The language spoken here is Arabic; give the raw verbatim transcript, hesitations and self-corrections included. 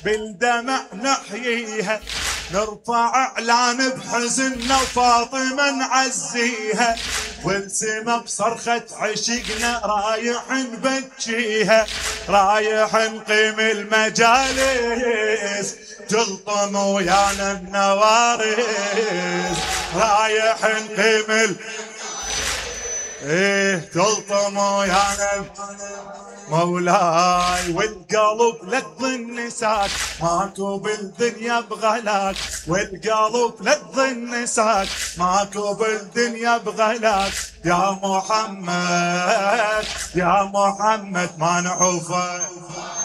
بالدمع نحييها، نرفع اعلان بحزننا وفاطمة نعزيها، والسما بصرخة عشقنا رايح نبجيها، رايح نقيم المجالس تلطم ويانا النوارس، رايح نقيم ال... ايه تلطم ويانا مولاي، والقلب لا تظن ساك ماكو بالدنيا بغلاك، والقلب لا تظن ساك ماكو بالدنيا بغلاك، يا محمد يا محمد ما نعوفك.